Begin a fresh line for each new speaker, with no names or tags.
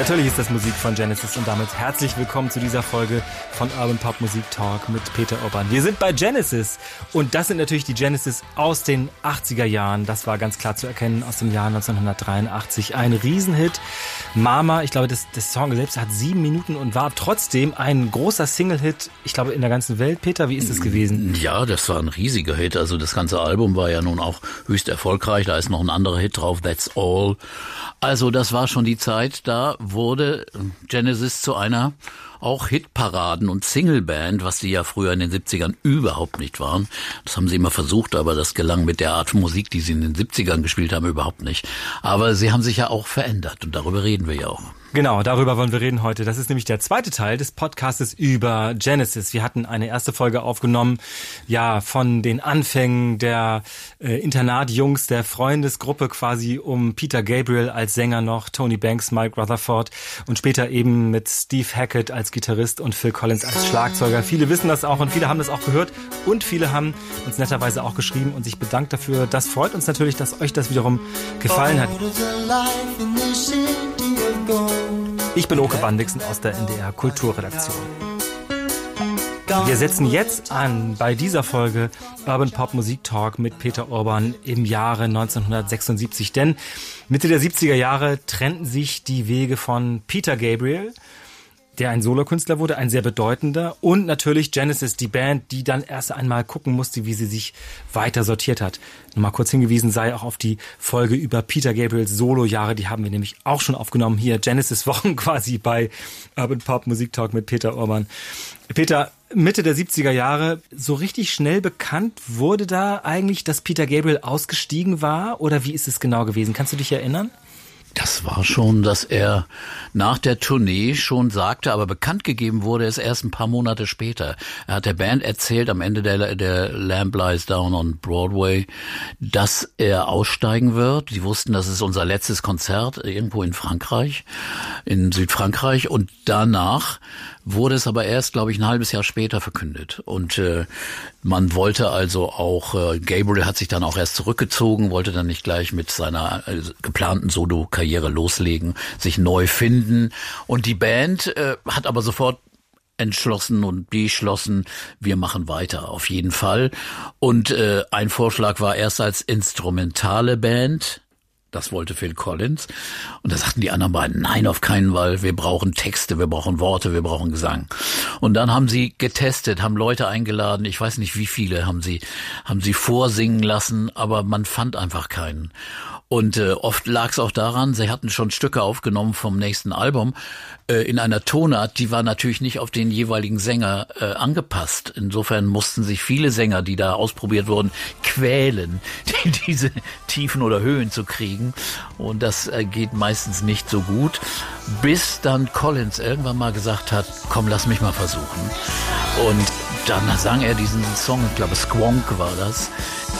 Natürlich ist das Musik von Genesis und damit herzlich willkommen zu dieser Folge von Urban Pop Musik Talk mit Peter Urban. Wir sind bei Genesis und das sind natürlich die Genesis aus den 80er Jahren. Das war ganz klar zu erkennen aus dem Jahr 1983. Ein Riesenhit. Mama, ich glaube, das Song selbst hat 7 Minuten und war trotzdem ein großer Single-Hit, ich glaube, in der ganzen Welt. Peter, wie ist es gewesen?
Ja, das war ein riesiger Hit. Also das ganze Album war ja nun auch höchst erfolgreich. Da ist noch ein anderer Hit drauf, That's All. Also das war schon die Zeit, da wurde Genesis zu einer auch Hitparaden- und Singleband, was die ja früher in den 70ern überhaupt nicht waren. Das haben sie immer versucht, aber das gelang mit der Art von Musik, die sie in den 70ern gespielt haben, überhaupt nicht. Aber sie haben sich ja auch verändert und darüber reden wir ja auch.
Genau, darüber wollen wir reden heute. Das ist nämlich der zweite Teil des Podcastes über Genesis. Wir hatten eine erste Folge aufgenommen, ja, von den Anfängen der Internatjungs, der Freundesgruppe quasi um Peter Gabriel als Sänger noch, Tony Banks, Mike Rutherford und später eben mit Steve Hackett als Gitarrist und Phil Collins als Schlagzeuger. Viele wissen das auch und viele haben das auch gehört und viele haben uns netterweise auch geschrieben und sich bedankt dafür. Das freut uns natürlich, dass euch das wiederum gefallen hat. Ich bin Oke Bandixen aus der NDR Kulturredaktion. Wir setzen jetzt an bei dieser Folge Urban Pop Musik Talk mit Peter Urban im Jahre 1976. Denn Mitte der 70er Jahre trennten sich die Wege von Peter Gabriel, der ein Solokünstler wurde, ein sehr bedeutender, und natürlich Genesis, die Band, die dann erst einmal gucken musste, wie sie sich weiter sortiert hat. Nochmal kurz hingewiesen sei auch auf die Folge über Peter Gabriels Solo-Jahre, die haben wir nämlich auch schon aufgenommen, hier Genesis-Wochen quasi bei Urban Pop Musik Talk mit Peter Urban. Peter, Mitte der 70er Jahre, so richtig schnell bekannt wurde da eigentlich, dass Peter Gabriel ausgestiegen war, oder wie ist es genau gewesen? Kannst du dich erinnern?
Das war schon, dass er nach der Tournee schon sagte, aber bekannt gegeben wurde es erst ein paar Monate später. Er hat der Band erzählt, am Ende der Lamb Lies Down on Broadway, dass er aussteigen wird. Sie wussten, das ist unser letztes Konzert irgendwo in Frankreich, in Südfrankreich, und danach wurde es aber erst, glaube ich, ein halbes Jahr später verkündet. Und man wollte also auch, Gabriel hat sich dann auch erst zurückgezogen, wollte dann nicht gleich mit seiner geplanten Solo-Karriere loslegen, sich neu finden. Und die Band hat aber sofort entschlossen und beschlossen, wir machen weiter, auf jeden Fall. Und ein Vorschlag war erst als instrumentale Band. Das wollte Phil Collins. Und da sagten die anderen beiden, nein, auf keinen Fall. Wir brauchen Texte, wir brauchen Worte, wir brauchen Gesang. Und dann haben sie getestet, haben Leute eingeladen. Ich weiß nicht, wie viele haben sie vorsingen lassen, aber man fand einfach keinen. Und oft lag es auch daran, sie hatten schon Stücke aufgenommen vom nächsten Album in einer Tonart, die war natürlich nicht auf den jeweiligen Sänger angepasst. Insofern mussten sich viele Sänger, die da ausprobiert wurden, quälen, diese Tiefen oder Höhen zu kriegen. Und das geht meistens nicht so gut, bis dann Collins irgendwann mal gesagt hat, komm, lass mich mal versuchen. Und dann sang er diesen Song, ich glaube Squonk war das,